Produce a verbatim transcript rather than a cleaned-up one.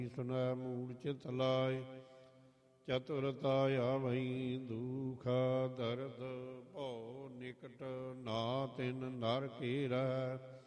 ਸੁਨੈ ਮੂਲ ਚਿਤ ਲਾਇ, ਚਤੁਰਤਾ ਆਵਈ ਦੁਖ ਦਰਦ ਭਉ ਨਿਕਟ, ਨਾ ਤਿਨ ਨਰ ਕੀਰੈ।